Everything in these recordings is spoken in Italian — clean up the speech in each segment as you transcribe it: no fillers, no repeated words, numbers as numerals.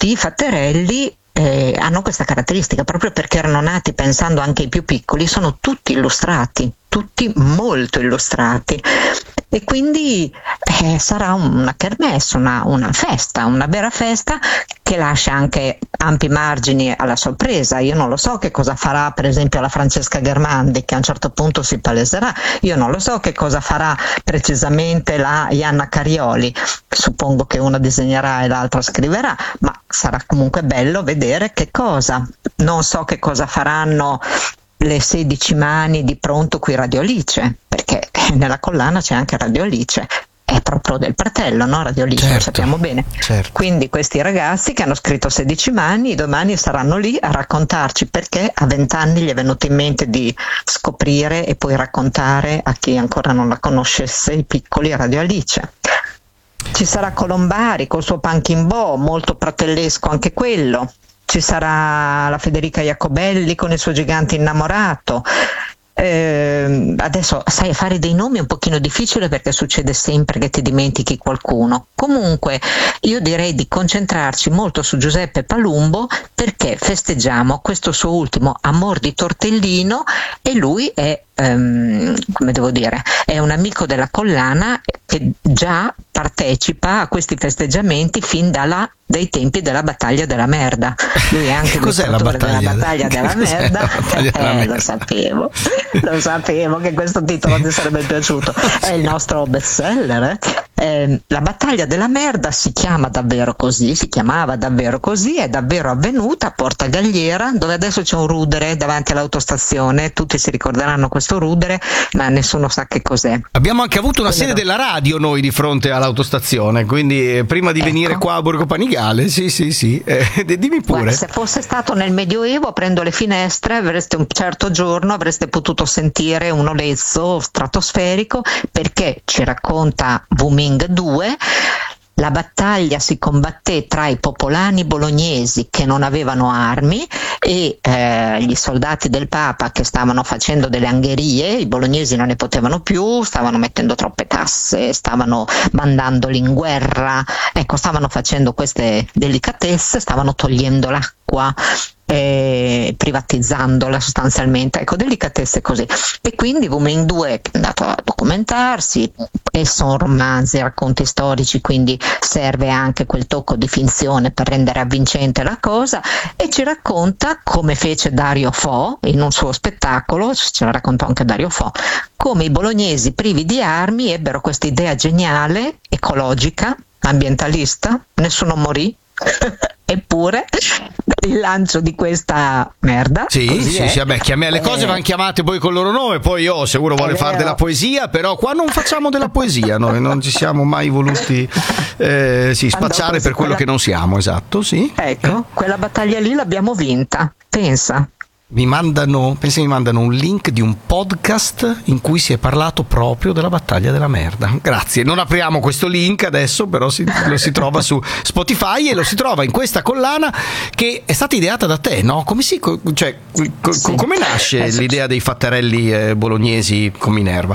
tutti i fatterelli hanno questa caratteristica, proprio perché erano nati pensando anche ai più piccoli, sono tutti illustrati, tutti molto illustrati, e quindi sarà una kermesse, una festa, una vera festa che lascia anche ampi margini alla sorpresa. Io non lo so che cosa farà per esempio la Francesca Ghermandi, che a un certo punto si paleserà, io non lo so che cosa farà precisamente la Ianna Carioli, suppongo che una disegnerà e l'altra scriverà, ma sarà comunque bello vedere che cosa. Non so che cosa faranno le 16 mani di Pronto qui Radio Alice, perché nella collana c'è anche Radio Alice, è proprio del fratello, no? Radio Alice, certo, lo sappiamo bene. Certo. Quindi questi ragazzi che hanno scritto 16 mani domani saranno lì a raccontarci perché a 20 anni gli è venuto in mente di scoprire e poi raccontare a chi ancora non la conoscesse, i piccoli, Radio Alice. Ci sarà Colombari col suo Pumpkin Bow, molto pratellesco anche quello. Ci sarà la Federica Iacobelli con il suo Gigante innamorato. Adesso sai, fare dei nomi è un pochino difficile perché succede sempre che ti dimentichi qualcuno. Comunque io direi di concentrarci molto su Giuseppe Palumbo, perché festeggiamo questo suo ultimo Amor di Tortellino e lui è come devo dire, è un amico della collana che già partecipa a questi festeggiamenti fin dai tempi della battaglia della merda. Lui è anche l'illustratore della battaglia della merda. Lo sapevo che questo titolo ti sarebbe piaciuto. È il nostro bestseller. La battaglia della merda si chiamava davvero così, è davvero avvenuta a Porta Galliera, dove adesso c'è un rudere davanti all'autostazione. Tutti si ricorderanno questo rudere, ma nessuno sa che cos'è. Abbiamo anche avuto una sede della radio noi di fronte all'autostazione, quindi prima di venire qua a Borgo Panigale, sì. Dimmi pure. Guarda, se fosse stato nel Medioevo, aprendo le finestre, un certo giorno avreste potuto sentire un olezzo stratosferico, perché ci racconta Wuming 2. La battaglia si combatté tra i popolani bolognesi che non avevano armi e gli soldati del Papa che stavano facendo delle angherie. I bolognesi non ne potevano più, stavano mettendo troppe tasse, stavano mandandoli in guerra, stavano facendo queste delicatesse, stavano togliendo l'acqua, privatizzandola sostanzialmente, delicatesse così. E quindi Wuming 2 è andato a documentarsi, e sono romanzi, racconti storici, quindi serve anche quel tocco di finzione per rendere avvincente la cosa, e ci racconta come fece Dario Fo in un suo spettacolo, ce la raccontò anche Dario Fo, come i bolognesi privi di armi ebbero questa idea geniale, ecologica, ambientalista, nessuno morì. Eppure il lancio di questa merda le cose vanno chiamate poi col loro nome. Poi se uno vuole fare della poesia, però qua non facciamo della poesia, noi non ci siamo mai voluti spacciare per quello che non siamo. Esatto, sì. Ecco, quella battaglia lì l'abbiamo vinta, pensa. Mi mandano un link di un podcast in cui si è parlato proprio della battaglia della merda. Grazie, non apriamo questo link adesso, però lo si trova su Spotify e lo si trova in questa collana che è stata ideata da te, no? Come nasce l'idea dei fatterelli bolognesi con Minerva?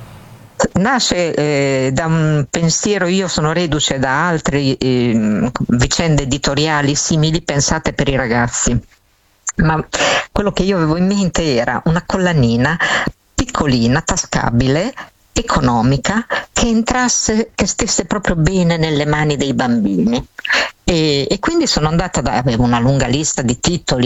Nasce da un pensiero, io sono reduce da altre vicende editoriali simili pensate per i ragazzi. Ma quello che io avevo in mente era una collanina piccolina, tascabile, economica, che stesse proprio bene nelle mani dei bambini. E quindi sono andata avevo una lunga lista di titoli,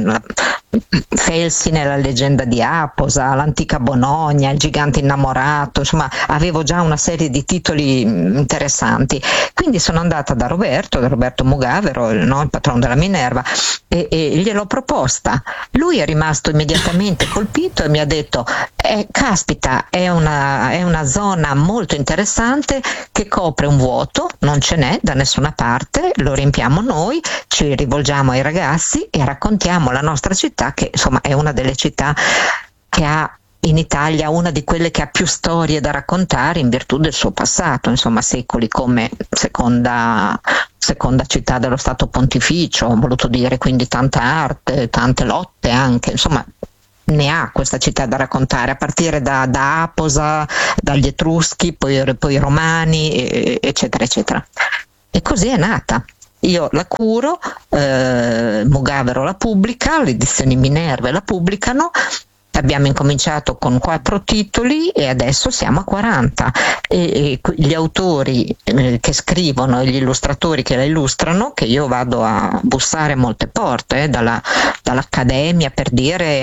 Felsi nella leggenda di Aposa, l'antica Bologna, il Gigante innamorato, insomma avevo già una serie di titoli interessanti. Quindi sono andata da Roberto Mugavero, il patrono della Minerva, e gliel'ho proposta. Lui è rimasto immediatamente colpito e mi ha detto caspita, è una zona molto interessante che copre un vuoto, non ce n'è da nessuna parte, lo riempiamo noi, ci rivolgiamo ai ragazzi e raccontiamo la nostra città, che insomma è una delle città che ha in Italia, una di quelle che ha più storie da raccontare in virtù del suo passato, insomma secoli come seconda città dello Stato Pontificio, ho voluto dire, quindi tanta arte, tante lotte anche, insomma ne ha questa città da raccontare, a partire da Aposa, dagli Etruschi, poi i Romani, eccetera eccetera. E così è nata. io la curo, Mugavero la pubblica, le edizioni Minerva la pubblicano. Abbiamo incominciato con 4 titoli e adesso siamo a 40 e gli autori che scrivono e gli illustratori che la illustrano, che io vado a bussare a molte porte, dall'accademia per dire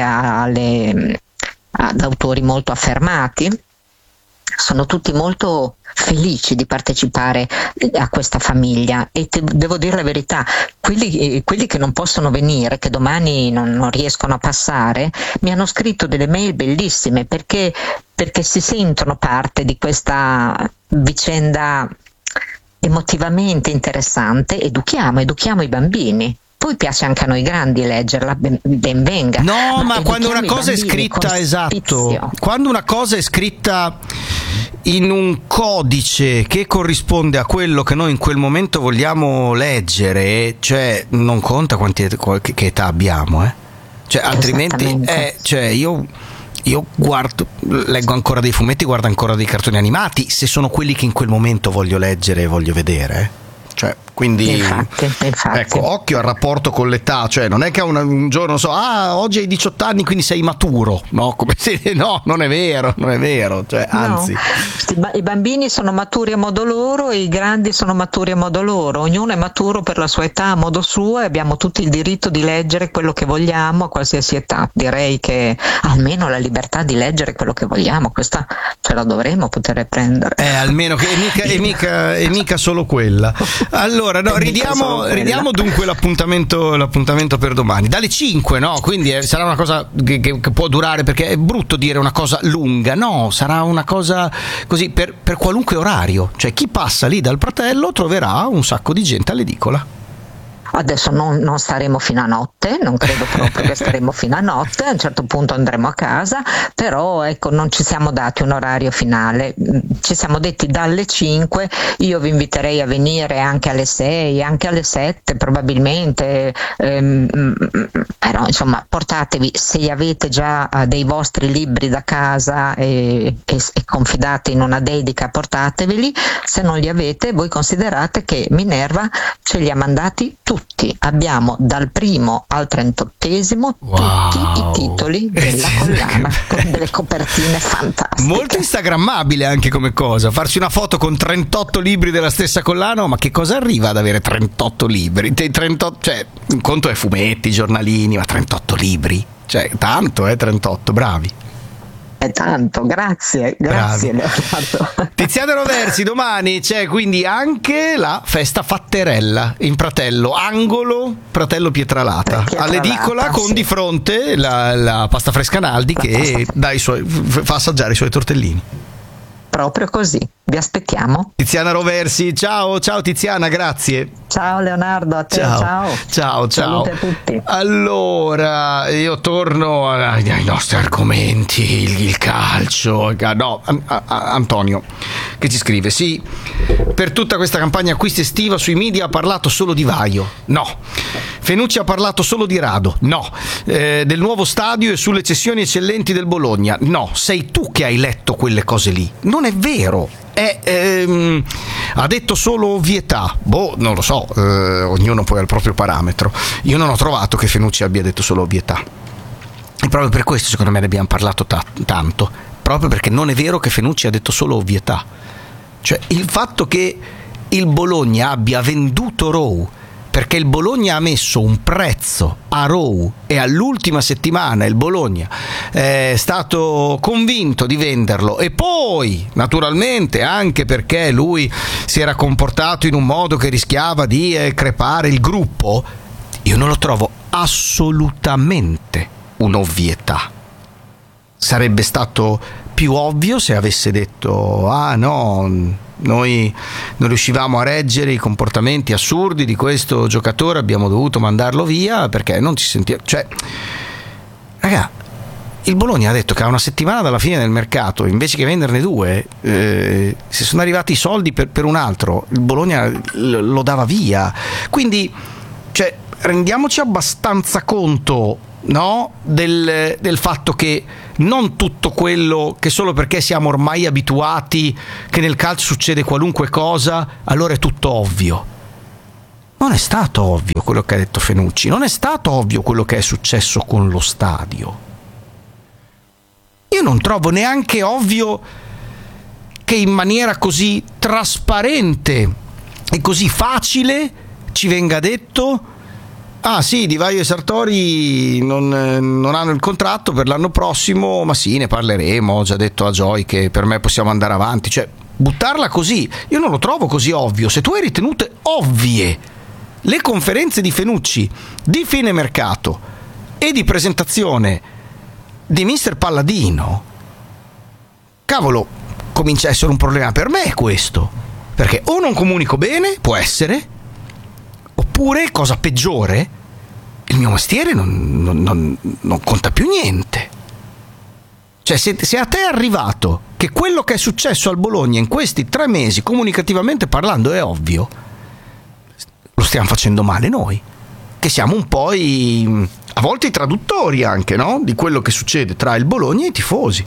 ad autori molto affermati, sono tutti molto felici di partecipare a questa famiglia e devo dire la verità, quelli che non possono venire, che domani non riescono a passare, mi hanno scritto delle mail bellissime perché si sentono parte di questa vicenda emotivamente interessante. Educhiamo i bambini. Poi piace anche a noi grandi leggerla, ben venga. No, ma quando una cosa è scritta, esatto, quando una cosa è scritta in un codice che corrisponde a quello che noi in quel momento vogliamo leggere, cioè non conta che età abbiamo, cioè altrimenti cioè io guardo, leggo ancora dei fumetti, guardo ancora dei cartoni animati, se sono quelli che in quel momento voglio leggere e voglio vedere. Cioè, quindi infatti. Ecco, occhio al rapporto con l'età, cioè non è che un giorno oggi hai 18 anni quindi sei maturo, no? Come se, no, non è vero, cioè, anzi. No, i bambini sono maturi a modo loro e i grandi sono maturi a modo loro, ognuno è maturo per la sua età a modo suo e abbiamo tutti il diritto di leggere quello che vogliamo a qualsiasi età. Direi che almeno la libertà di leggere quello che vogliamo, questa ce la dovremmo poter prendere. Almeno che è mica solo quella. Allora, no, ridiamo dunque l'appuntamento per domani dalle 5, no? Quindi sarà una cosa che può durare, perché è brutto dire una cosa lunga, no, sarà una cosa così per qualunque orario, cioè chi passa lì dal Pratello troverà un sacco di gente all'edicola. Adesso non staremo fino a notte, non credo proprio che staremo fino a notte, a un certo punto andremo a casa, però ecco, non ci siamo dati un orario finale, ci siamo detti dalle 5, io vi inviterei a venire anche alle 6, anche alle 7 probabilmente, però insomma portatevi, se avete già dei vostri libri da casa e confidate in una dedica, portateveli, se non li avete voi considerate che Minerva ce li ha mandati tutti. Abbiamo dal primo al 38esimo tutti i titoli della collana con delle copertine fantastiche. Molto instagrammabile anche come cosa, farsi una foto con 38 libri della stessa collana, ma che cosa arriva ad avere 38 libri? 38, cioè, un conto è fumetti, giornalini, ma 38 libri? Cioè, tanto, 38, bravi. È tanto, grazie Leonardo. Tiziana Roversi, domani c'è quindi anche la festa Fatterella in Pratello, angolo Pratello Pietralata, all'edicola, con di fronte la pasta fresca Naldi che fa assaggiare i suoi tortellini. Proprio così, vi aspettiamo. Tiziana Roversi, ciao Tiziana, grazie. Ciao Leonardo, a te, ciao. Salute a tutti. Allora, io torno ai nostri argomenti, il calcio. No, Antonio che ci scrive: sì, per tutta questa campagna acquisti estiva sui media ha parlato solo di Vaio. No. Fenucci ha parlato solo di Rado. No. Del nuovo stadio e sulle cessioni eccellenti del Bologna. No, sei tu che hai letto quelle cose lì. Non è vero. Ha detto solo ovvietà. Non lo so, ognuno poi ha il proprio parametro. Io non ho trovato che Fenucci abbia detto solo ovvietà, e proprio per questo secondo me ne abbiamo parlato tanto, proprio perché non è vero che Fenucci ha detto solo ovvietà. Cioè, il fatto che il Bologna abbia venduto Rowe perché il Bologna ha messo un prezzo a Rowe e all'ultima settimana il Bologna è stato convinto di venderlo, e poi naturalmente anche perché lui si era comportato in un modo che rischiava di crepare il gruppo, io non lo trovo assolutamente un'ovvietà. Sarebbe stato più ovvio se avesse detto: ah no, noi non riuscivamo a reggere i comportamenti assurdi di questo giocatore, abbiamo dovuto mandarlo via perché non ci sentiva. Cioè, raga, il Bologna ha detto che a una settimana dalla fine del mercato, invece che venderne 2, se sono arrivati i soldi per un altro, il Bologna lo dava via. Quindi, cioè, rendiamoci abbastanza conto, no, del fatto che non tutto quello che solo perché siamo ormai abituati che nel calcio succede qualunque cosa, allora è tutto ovvio. Non è stato ovvio quello che ha detto Fenucci, non è stato ovvio quello che è successo con lo stadio. Io non trovo neanche ovvio che in maniera così trasparente e così facile ci venga detto: ah sì, Di Vaio e Sartori non hanno il contratto per l'anno prossimo, ma sì, ne parleremo, ho già detto a Joy che per me possiamo andare avanti. Cioè, buttarla così, io non lo trovo così ovvio. Se tu hai ritenute ovvie le conferenze di Fenucci di fine mercato e di presentazione di Mister Palladino, cavolo, comincia a essere un problema per me questo, perché o non comunico bene, può essere, oppure, cosa peggiore, il mio mestiere non conta più niente. Cioè, se a te è arrivato che quello che è successo al Bologna in questi 3 mesi, comunicativamente parlando, è ovvio, lo stiamo facendo male noi, che siamo un po' a volte i traduttori anche, no? Di quello che succede tra il Bologna e i tifosi.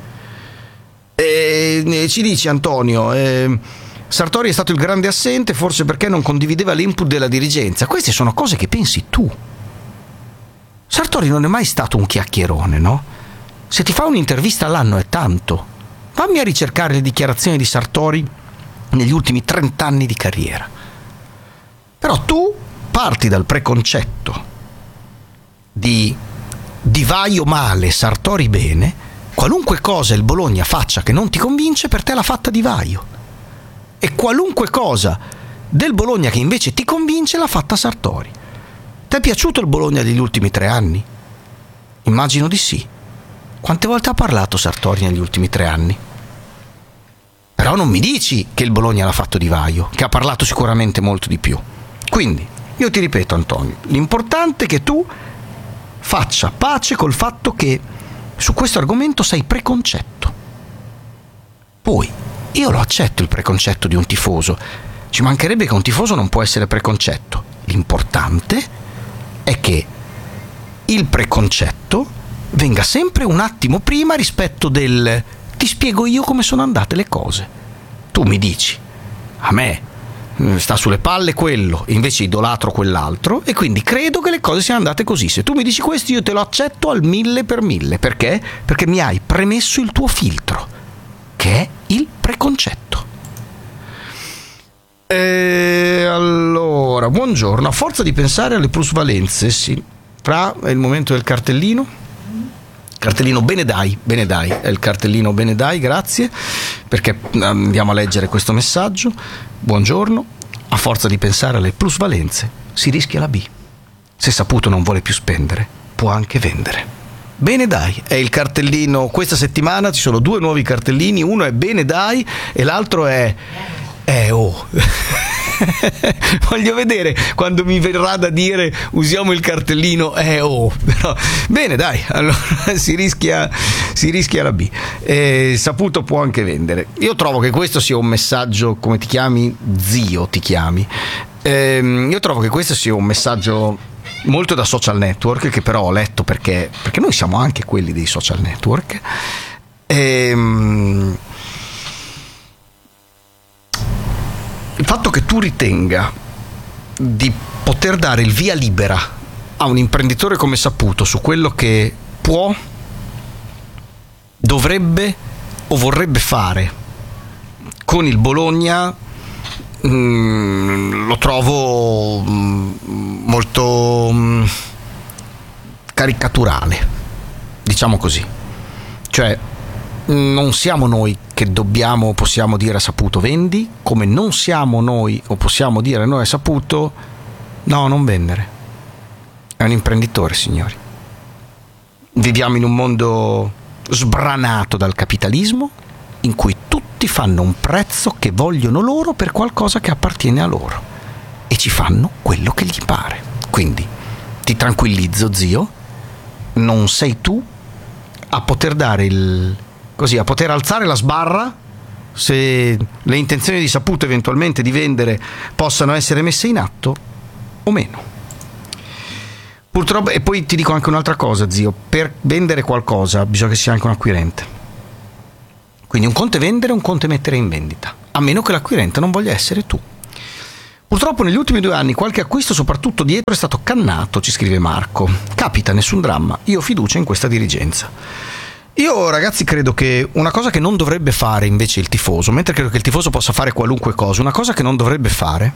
E ci dice Antonio, Sartori è stato il grande assente, forse perché non condivideva l'input della dirigenza. Queste sono cose che pensi tu. Sartori non è mai stato un chiacchierone, no? Se ti fa un'intervista all'anno è tanto. Fammi a ricercare le dichiarazioni di Sartori negli ultimi 30 anni di carriera. Però tu parti dal preconcetto di Di Vaio male, Sartori bene. Qualunque cosa il Bologna faccia che non ti convince, per te l'ha fatta Di Vaio. E qualunque cosa del Bologna che invece ti convince, l'ha fatta Sartori. Ti è piaciuto il Bologna degli ultimi 3 anni? Immagino di sì. Quante volte ha parlato Sartori negli ultimi 3 anni? Però non mi dici che il Bologna l'ha fatto Di Vaio, che ha parlato sicuramente molto di più. Quindi, io ti ripeto, Antonio, l'importante è che tu faccia pace col fatto che su questo argomento sei preconcetto. Poi, io lo accetto il preconcetto di un tifoso, ci mancherebbe che un tifoso non può essere preconcetto. L'importante è che il preconcetto venga sempre un attimo prima rispetto del ti spiego io come sono andate le cose. Tu mi dici, a me sta sulle palle quello, invece idolatro quell'altro, e quindi credo che le cose siano andate così. Se tu mi dici questo, io te lo accetto al 1000 per 1000. Perché? Perché mi hai premesso il tuo filtro, che è il preconcetto. Allora, buongiorno. A forza di pensare alle plusvalenze, sì. Fra è il momento del cartellino. Cartellino bene dai, è il cartellino bene dai, grazie, perché andiamo a leggere questo messaggio. Buongiorno, a forza di pensare alle plusvalenze si rischia la B. Se Saputo non vuole più spendere, può anche vendere. Bene dai, è il cartellino. Questa settimana ci sono 2 nuovi cartellini, uno è bene dai e l'altro è oh. Voglio vedere quando mi verrà da dire usiamo il cartellino oh. Però, bene dai, allora si rischia la B. Saputo può anche vendere. Io trovo che questo sia un messaggio, come ti chiami? Zio ti chiami. Io trovo che questo sia un messaggio molto da social network, che però ho letto perché noi siamo anche quelli dei social network. Il fatto che tu ritenga di poter dare il via libera a un imprenditore come Saputo su quello che può, dovrebbe o vorrebbe fare con il Bologna, lo trovo molto caricaturale, diciamo così. Cioè, non siamo noi che dobbiamo o possiamo dire a Saputo vendi, come non siamo noi o possiamo dire noi a Saputo no, non vendere. È un imprenditore, signori. Viviamo in un mondo sbranato dal capitalismo, in cui tutti fanno un prezzo che vogliono loro per qualcosa che appartiene a loro e ci fanno quello che gli pare. Quindi ti tranquillizzo, zio, non sei tu a poter dare a poter alzare la sbarra se le intenzioni di Saputo eventualmente di vendere possano essere messe in atto o meno. Purtroppo, e poi ti dico anche un'altra cosa, zio, per vendere qualcosa bisogna che sia anche un acquirente. Quindi un conto è vendere, un conto è mettere in vendita, a meno che l'acquirente non voglia essere tu. Purtroppo negli ultimi 2 anni qualche acquisto, soprattutto dietro, è stato cannato, ci scrive Marco. Capita, nessun dramma, io ho fiducia in questa dirigenza. Io, ragazzi, credo che una cosa che non dovrebbe fare invece il tifoso, mentre credo che il tifoso possa fare qualunque cosa, una cosa che non dovrebbe fare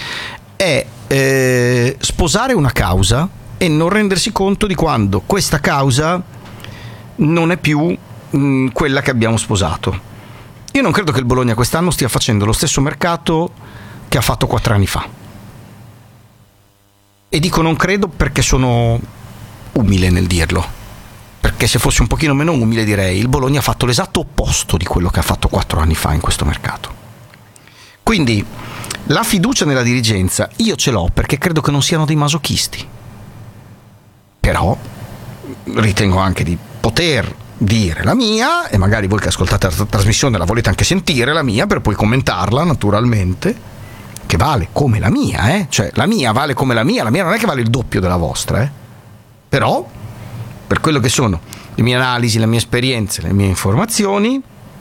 è sposare una causa e non rendersi conto di quando questa causa non è più quella che abbiamo sposato. Io non credo che il Bologna quest'anno stia facendo lo stesso mercato che ha fatto 4 anni fa. E dico non credo perché sono umile nel dirlo, perché se fossi un pochino meno umile direi il Bologna ha fatto l'esatto opposto di quello che ha fatto 4 anni fa in questo mercato. Quindi la fiducia nella dirigenza io ce l'ho perché credo che non siano dei masochisti, però ritengo anche di poter dire la mia, e magari voi che ascoltate la trasmissione la volete anche sentire la mia per poi commentarla naturalmente, che vale come la mia, cioè la mia vale come la mia non è che vale il doppio della vostra, però per quello che sono le mie analisi, le mie esperienze, le mie informazioni,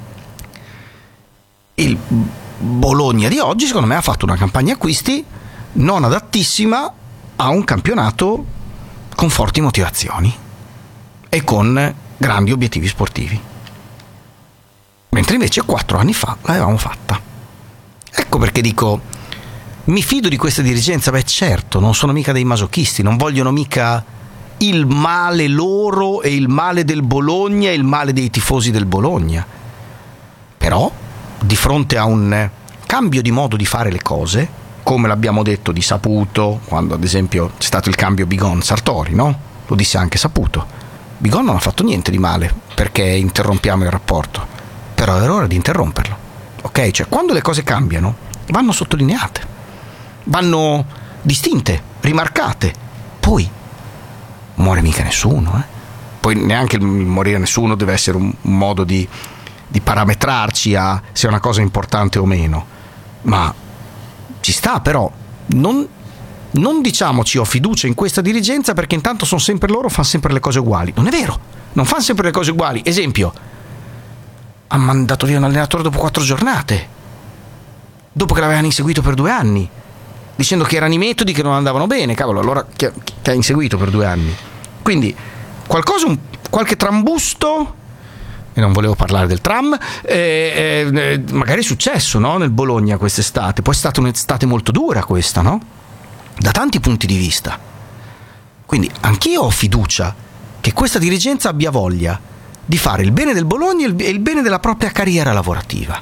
il Bologna di oggi secondo me ha fatto una campagna acquisti non adattissima a un campionato con forti motivazioni e con grandi obiettivi sportivi, mentre invece 4 anni fa l'avevamo fatta. Ecco perché dico mi fido di questa dirigenza. Beh, certo, non sono mica dei masochisti, non vogliono mica il male loro e il male del Bologna e il male dei tifosi del Bologna, però di fronte a un cambio di modo di fare le cose, come l'abbiamo detto di Saputo, quando ad esempio c'è stato il cambio Bigon-Sartori, no? Lo disse anche Saputo. Bigon non ha fatto niente di male perché interrompiamo il rapporto, però era ora di interromperlo, ok? Cioè quando le cose cambiano vanno sottolineate, vanno distinte, rimarcate, poi muore mica nessuno, poi neanche il morire nessuno deve essere un modo di parametrarci a se è una cosa importante o meno, ma ci sta. Però non diciamoci ho fiducia in questa dirigenza perché intanto sono sempre loro, fanno sempre le cose uguali. Non è vero, non fanno sempre le cose uguali. Esempio, ha mandato via un allenatore dopo 4 giornate, dopo che l'avevano inseguito per 2 anni, dicendo che erano i metodi che non andavano bene. Cavolo, allora che ha inseguito per 2 anni? Quindi qualcosa, qualche trambusto, e non volevo parlare del tram, magari è successo, no? Nel Bologna quest'estate. Poi è stata un'estate molto dura questa, no? Da tanti punti di vista. Quindi anch'io ho fiducia che questa dirigenza abbia voglia di fare il bene del Bologna e il bene della propria carriera lavorativa.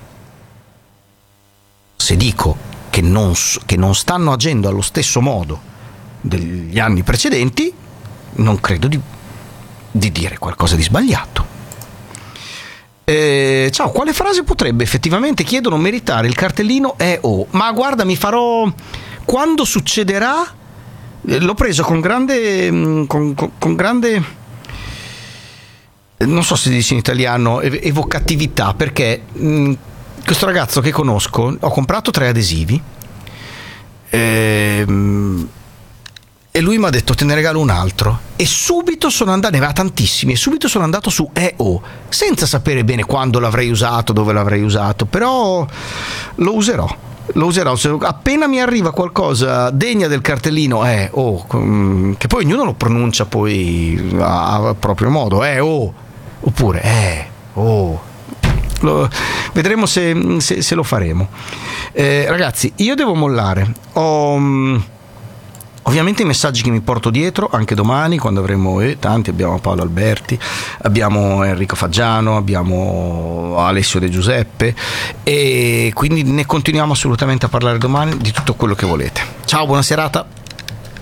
Se dico che non stanno agendo allo stesso modo degli anni precedenti, non credo di dire qualcosa di sbagliato. Ciao, quale frase potrebbe effettivamente, chiedono, meritare il cartellino EO? Ma guarda, mi farò, quando succederà, l'ho preso con grande non so se si dice in italiano, evocatività, perché questo ragazzo che conosco, ho comprato 3 adesivi e lui mi ha detto te ne regalo un altro, e subito sono andato, ne aveva tantissimi, e subito sono andato su EO senza sapere bene quando l'avrei usato, dove l'avrei usato, però lo userò. Se appena mi arriva qualcosa degna del cartellino che poi ognuno lo pronuncia poi a proprio modo, oppure vedremo se lo faremo. Ragazzi, io devo mollare. Ovviamente i messaggi che mi porto dietro anche domani, quando avremo tanti, abbiamo Paolo Alberti, abbiamo Enrico Faggiano, abbiamo Alessio De Giuseppe, e quindi ne continuiamo assolutamente a parlare domani di tutto quello che volete. Ciao, buona serata.